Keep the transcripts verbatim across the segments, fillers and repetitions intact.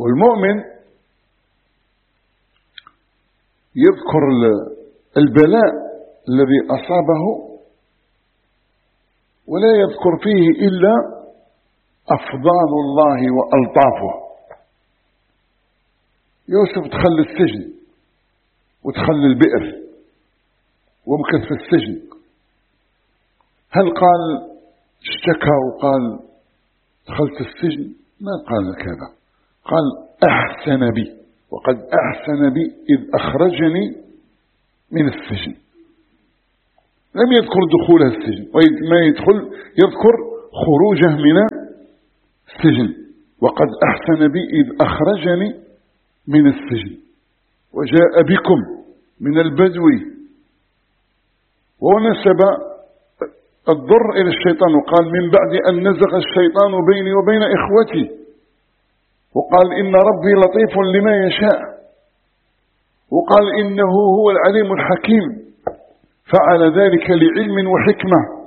والمؤمن يذكر البلاء الذي أصابه ولا يذكر فيه إلا أفضال الله وألطافه. يوسف دخل السجن ودخل البئر ومكث في السجن، هل قال اشتكى وقال دخلت السجن؟ ما قال كذا، قال أحسن بي، وقد أحسن بي إذ أخرجني من السجن. لم يذكر دخوله السجن، وما يدخل يذكر خروجه من السجن، وقد أحسن بي إذ أخرجني من السجن وجاء بكم من البدو، ونسب الضر إلى الشيطان وقال من بعد أن نزغ الشيطان بيني وبين إخوتي، وقال إن ربي لطيف لما يشاء، وقال إنه هو العليم الحكيم، فعل ذلك لعلم وحكمة.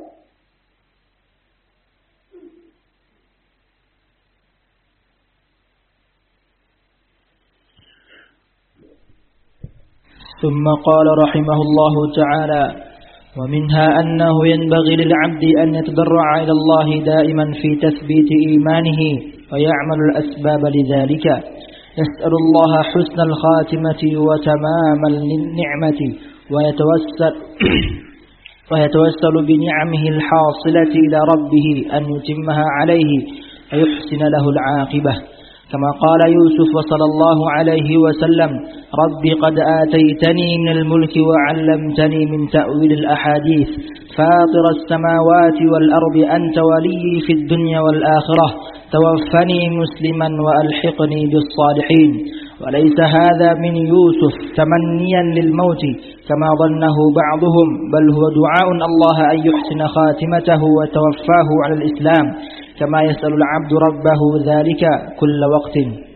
ثم قال رحمه الله تعالى: ومنها أنه ينبغي للعبد أن يتضرع إلى الله دائما في تثبيت إيمانه ويعمل الأسباب لذلك، يسأل الله حسن الخاتمة وتمام النعمة، ويتوسل ويتوسل بنعمه الحاصلة إلى ربه أن يتمها عليه ويحسن له العاقبة، كما قال يوسف صلى الله عليه وسلم: ربي قد آتيتني من الملك وعلمتني من تأويل الأحاديث، فاطر السماوات والأرض أنت ولي في الدنيا والآخرة، توفني مسلما وألحقني بالصالحين. وليس هذا من يوسف تمنيا للموت كما ظنه بعضهم، بل هو دعاء الله أن يحسن خاتمته وتوفاه على الإسلام، كما يسأل العبد ربه ذلك كل وقت.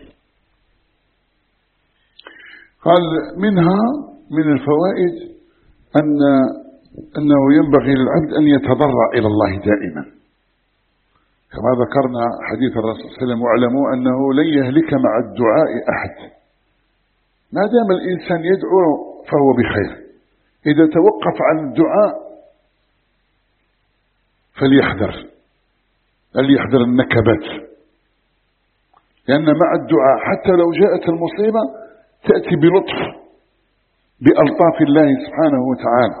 قال منها من الفوائد أن أنه ينبغي للعبد أن يتضرع إلى الله دائما، كما ذكرنا حديث الرسول صلى الله عليه وسلم: واعلموا أنه لن يهلك مع الدعاء أحد. ما دام الإنسان يدعو فهو بخير، إذا توقف عن الدعاء فليحذر فليحذر النكبات، لأن مع الدعاء حتى لو جاءت المصيبة تأتي بلطف بألطاف الله سبحانه وتعالى،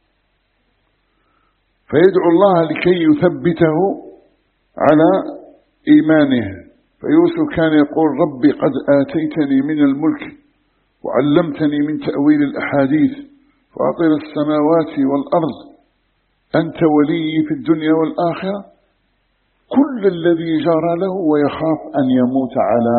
فيدعو الله لكي يثبته على إيمانه. فيوسف كان يقول: ربي قد آتيتني من الملك وعلمتني من تأويل الأحاديث، فاطر السماوات والأرض أنت ولي في الدنيا والآخرة، كل الذي جرى له ويخاف أن يموت على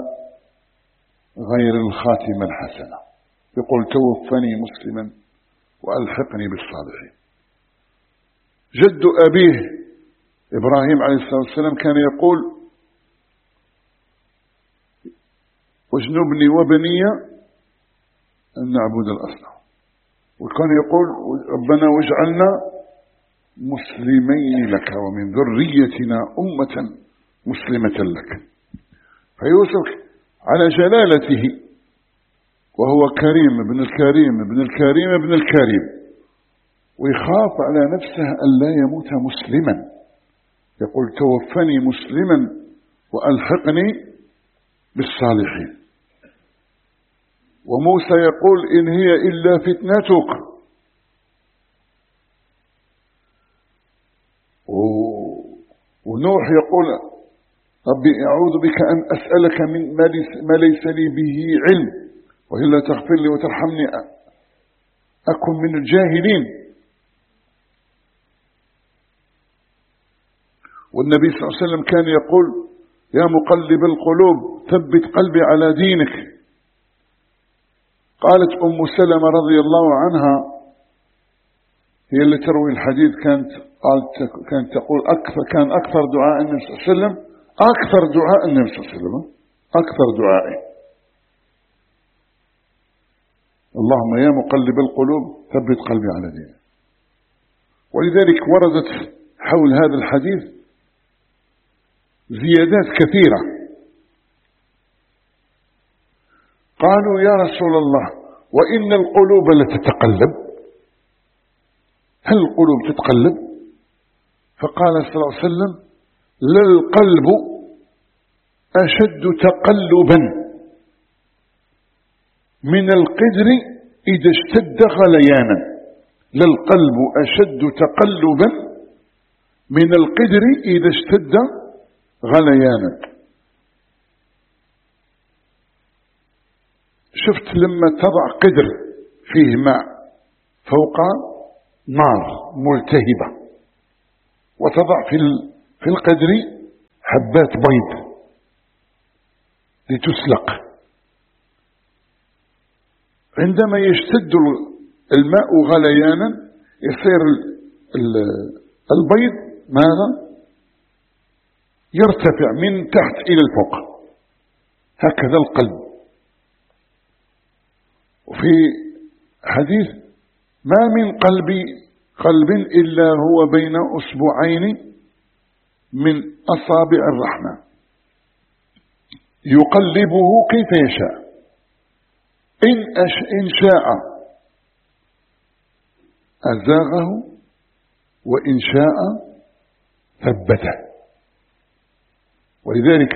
غير الخاتمة الحسنة، يقول: توفني مسلما وألحقني بالصالحين. جد أبيه إبراهيم عليه الصلاة والسلام كان يقول: واجنبني وبني أن نعبد الأصنام، وكان يقول: ربنا واجعلنا مسلمين لك ومن ذريتنا أمة مسلمة لك. فيوسف على جلالته وهو كريم ابن الكريم ابن الكريم ابن الكريم، ويخاف على نفسه أن لا يموت مسلما، يقول: توفني مسلما وألحقني بالصالحين. وموسى يقول: إن هي إلا فتنتك. ونوح يقول: ربي أعوذ بك أن أسألك من ما ليس لي به علم، وإلا تغفر لي وترحمني أكن من الجاهلين. والنبي صلى الله عليه وسلم كان يقول: يا مقلب القلوب ثبت قلبي على دينك. قالت أم سلمة رضي الله عنها، هي اللي تروي الحديث، كانت قالت كانت تقول: أكثر كان أكثر دعاء النبي صلى الله عليه وسلم أكثر دعاء النبي صلى الله عليه وسلم أكثر دعائي اللهم يا مقلب القلوب ثبت قلبي على دينك. ولذلك وردت حول هذا الحديث زيادات كثيرة، قالوا يا رسول الله وإن القلوب لتتقلب، هل القلوب تتقلب؟ فقال صلى الله عليه وسلم للقلب أشد تقلبا من القدر إذا اشتد غليانا، للقلب أشد تقلبا من القدر إذا اشتد غليانا. شفت لما تضع قدر فيه ماء فوق نار ملتهبة وتضع في في القدر حبات بيض لتسلق، عندما يشتد الماء غليانا يصير البيض ماذا؟ يرتفع من تحت إلى الفوق، هكذا القلب. وفي حديث ما من قلب قلب إلا هو بين أسبوعين من أصابع الرحمن يقلبه كيف يشاء، إن, أش إن شاء أزاغه وإن شاء ثبته. ولذلك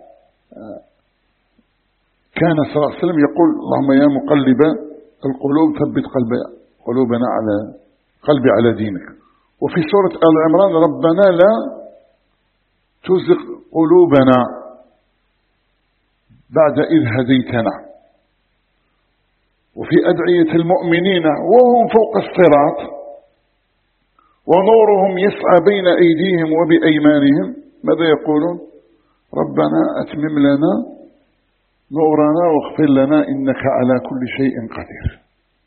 كان صلى الله عليه وسلم يقول اللهم يا مقلب القلوب ثبت قلب قلوبنا على قلبي على دينك. وفي سورة آل عمران ربنا لا تزغ قلوبنا بعد إذ هديتنا. وفي أدعية المؤمنين وهم فوق الصراط ونورهم يسعى بين أيديهم وبأيمانهم ماذا يقولون؟ ربنا أتمم لنا نورنا واغفر لنا إنك على كل شيء قدير.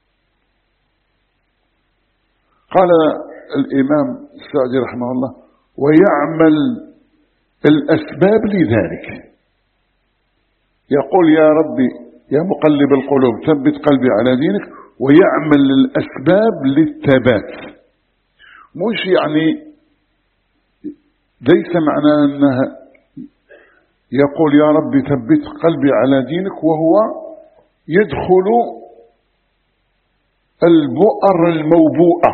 قال الإمام السعدي رحمه الله ويعمل الأسباب لذلك، يقول يا ربي يا مقلب القلوب ثبت قلبي على دينك، ويعمل الأسباب للثبات. مش يعني ليس معنى أنها يقول يا ربي ثبت قلبي على دينك وهو يدخل البؤر الموبوءة،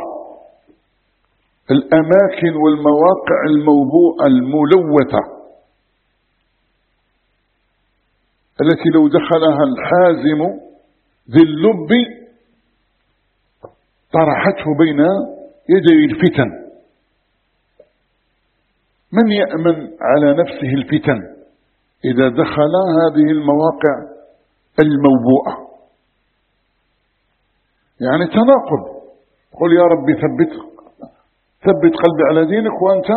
الأماكن والمواقع الموبوءة الملوثة التي لو دخلها الحازم ذي اللب طرحته بين يدي الفتن. من يأمن على نفسه الفتن إذا دخل هذه المواقع الموبوءة؟ يعني تناقض. قل يا ربي ثبت ثبت قلبي على دينك وأنت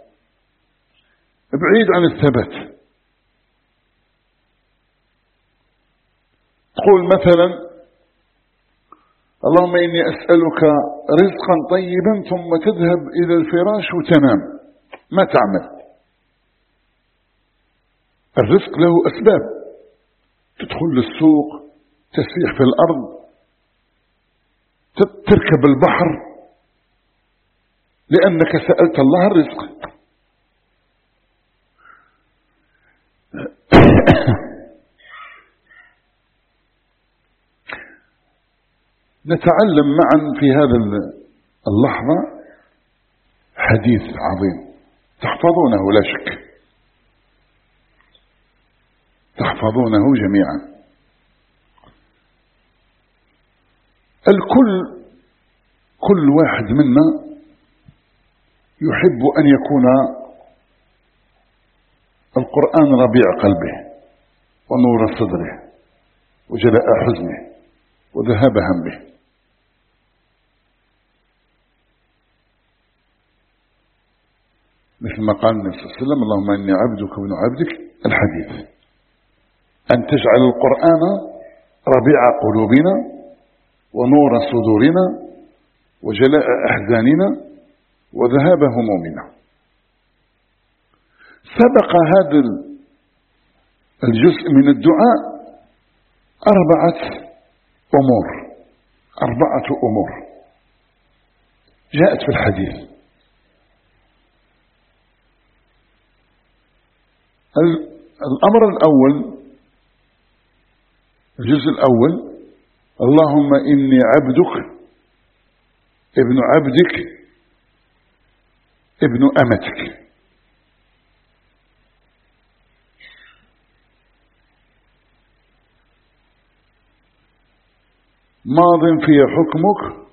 بعيد عن الثبات. تقول مثلا اللهم إني أسألك رزقا طيبا ثم تذهب إلى الفراش وتنام، ما تعمل. الرزق له أسباب، تدخل للسوق، تسيح في الأرض، تركب البحر لأنك سألت الله الرزق. نتعلم معا في هذا اللحظة حديث عظيم تحفظونه لا شك، تحفظونه جميعا. الكل كل واحد منا يحب أن يكون القرآن ربيع قلبه ونور صدره وجلاء حزنه وذهاب همه. مثل ما قال النبي صلى الله عليه وسلم اللهم إني عبدك وابن عبدك الحديث، أن تجعل القرآن ربيع قلوبنا ونور صدورنا وجلاء أحزاننا وذهاب همومنا. سبق هذا الجزء من الدعاء أربعة أمور أربعة أمور جاءت في الحديث. الأمر الأول الجزء الأول: اللهم إني عبدك ابن عبدك ابن أمتك. ماض في حكمك،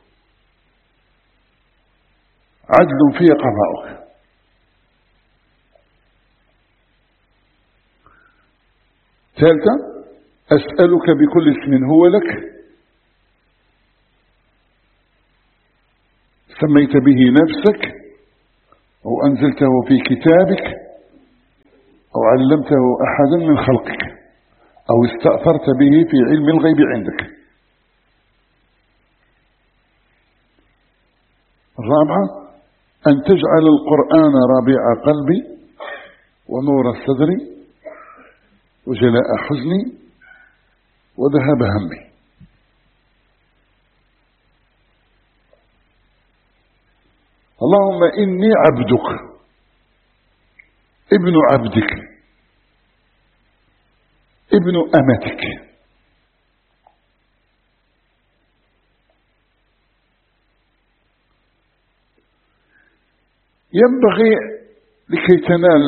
عدل في قضاؤك. ثالثا: أسألك بكل اسم هو لك سميت به نفسك أو أنزلته في كتابك أو علمته أحدا من خلقك أو استأثرت به في علم الغيب عندك. الرابعة: أن تجعل القرآن ربيع قلبي ونور صدري وجلاء حزني وذهاب همي. اللهم إني عبدك ابن عبدك ابن أمتك. ينبغي لكي تنال